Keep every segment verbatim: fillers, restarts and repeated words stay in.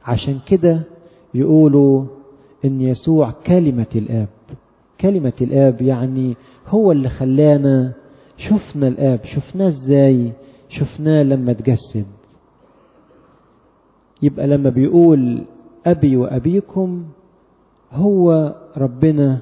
عشان كده يقولوا إن يسوع كلمة الآب. كلمة الآب يعني هو اللي خلانا شفنا الآب. شفناه إزاي؟ شفناه لما تجسد. يبقى لما بيقول أبي وأبيكم، هو ربنا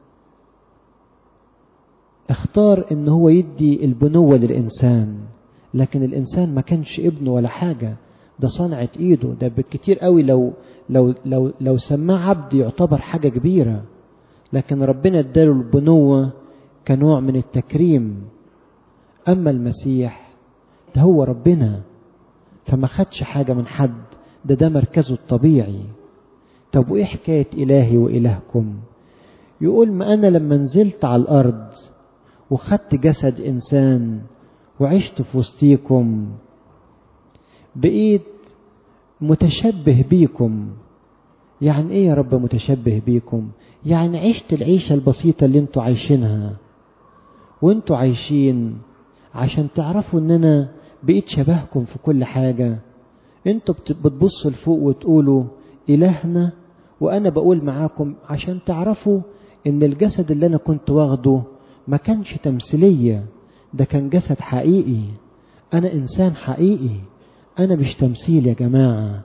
اختار إن هو يدي البنوة للإنسان، لكن الإنسان ما كانش ابنه ولا حاجة، ده صنعة إيده. ده بالكتير قوي لو لو لو لو سماه عبد يعتبر حاجة كبيرة، لكن ربنا اداله البنوة كنوع من التكريم. أما المسيح ده هو ربنا، فما خدش حاجة من حد، ده ده مركزه الطبيعي. طب وإيه حكاية إلهي وإلهكم؟ يقول ما أنا لما نزلت على الأرض وخدت جسد إنسان وعشت في وسطيكم، بقيت متشبه بيكم. يعني إيه يا رب متشبه بيكم؟ يعني عشت العيشة البسيطة اللي انتوا عايشينها وانتوا عايشين، عشان تعرفوا ان انا بقيت شبهكم في كل حاجة. انتوا بتبصوا لفوق وتقولوا إلهنا، وأنا بقول معاكم عشان تعرفوا إن الجسد اللي أنا كنت واخده ما كانش تمثيلية، ده كان جسد حقيقي. أنا إنسان حقيقي، أنا مش تمثيل يا جماعة.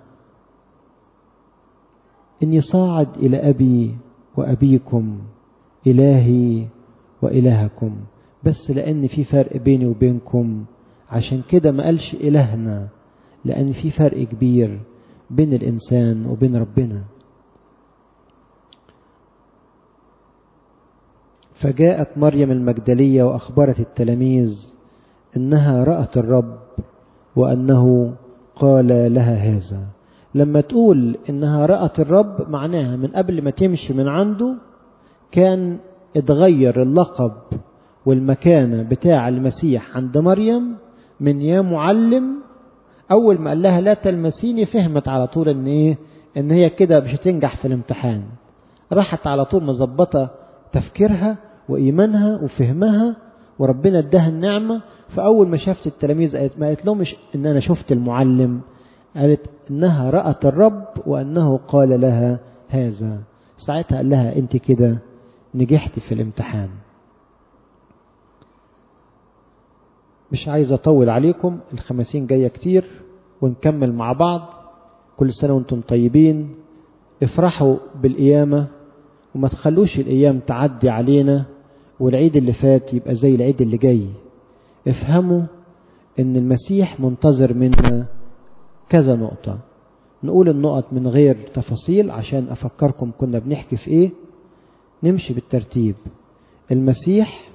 إني صاعد إلى أبي وأبيكم، إلهي وإلهكم. بس لأن في فرق بيني وبينكم، عشان كده ما قالش إلهنا، لأن في فرق كبير بين الإنسان وبين ربنا. فجاءت مريم المجدلية وأخبرت التلاميذ إنها رأت الرب وأنه قال لها هذا. لما تقول إنها رأت الرب، معناها من قبل ما تمشي من عنده كان اتغير اللقب والمكانة بتاع المسيح عند مريم من يا معلم. أول ما قال لها لا تلمسيني، فهمت على طول إن إيه؟ إن هي كده مش هتنجح في الامتحان. راحت على طول مظبطة تفكيرها وإيمانها وفهمها، وربنا اداها النعمة. فأول ما شافت التلاميذ قالت، ما قالت لهمش إن أنا شفت المعلم، قالت إنها رأت الرب وأنه قال لها هذا. ساعتها قال لها أنت كده نجحت في الامتحان. مش عايز أطول عليكم، الخمسين جاية كتير ونكمل مع بعض. كل سنة وانتم طيبين. افرحوا بالقيامة وما تخلوش الأيام تعدي علينا والعيد اللي فات يبقى زي العيد اللي جاي. افهموا ان المسيح منتظر منا كذا نقطة. نقول النقط من غير تفاصيل عشان أفكركم كنا بنحكي في ايه. نمشي بالترتيب. المسيح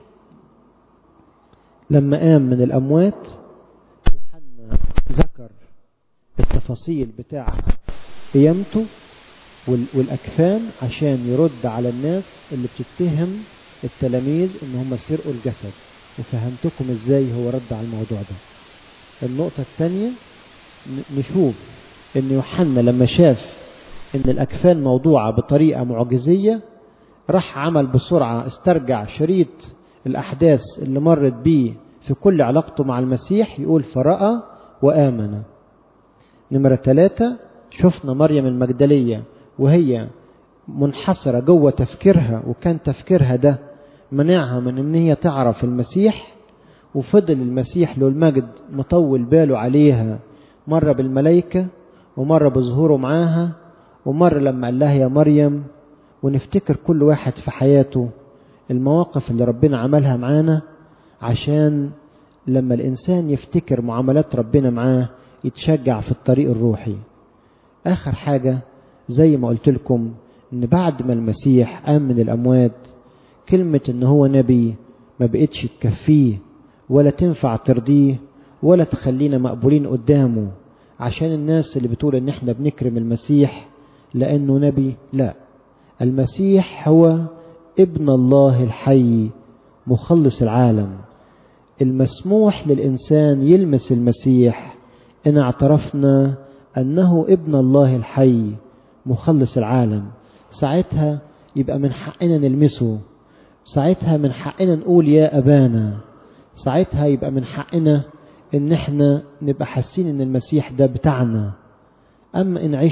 لما قام من الأموات، يوحنا ذكر التفاصيل بتاع قيامته والأكفان عشان يرد على الناس اللي بتتهم التلاميذ ان هم سرقوا الجسد، وفهمتكم ازاي هو رد على الموضوع ده. النقطة الثانية نشوف ان يوحنا لما شاف ان الأكفان موضوعة بطريقة معجزية، راح عمل بسرعة استرجع شريط الأحداث اللي مرت بيه في كل علاقته مع المسيح، يقول فرأى وآمن. نمرة ثلاثة، شفنا مريم المجدلية وهي منحصرة جوه تفكيرها، وكان تفكيرها ده منعها من ان هي تعرف المسيح، وفضل المسيح له المجد مطول باله عليها، مرة بالملائكة ومرة بظهوره معاها ومرة لما قال لها يا مريم. ونفتكر كل واحد في حياته المواقف اللي ربنا عملها معانا، عشان لما الإنسان يفتكر معاملات ربنا معاه يتشجع في الطريق الروحي. آخر حاجة زي ما قلت لكم، ان بعد ما المسيح قام من الأموات، كلمة ان هو نبي ما بقتش تكفيه ولا تنفع ترضيه ولا تخلينا مقبولين قدامه، عشان الناس اللي بتقول ان احنا بنكرم المسيح لانه نبي. لا، المسيح هو ابن الله الحي مخلص العالم. المسموح للإنسان يلمس المسيح إن اعترفنا أنه ابن الله الحي مخلص العالم. ساعتها يبقى من حقنا نلمسه، ساعتها من حقنا نقول يا أبانا، ساعتها يبقى من حقنا إن احنا نبقى حاسين إن المسيح ده بتاعنا. أما إن